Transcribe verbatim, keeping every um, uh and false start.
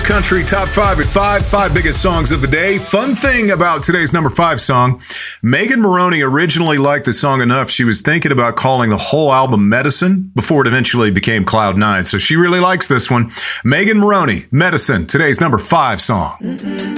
Country Top five at five. Five biggest songs of the day. Fun thing about today's number five song, Megan Moroney originally liked the song enough she was thinking about calling the whole album Medicine before it eventually became Cloud Nine. So she really likes this one. Megan Moroney, Medicine, today's number five song. Mm-mm.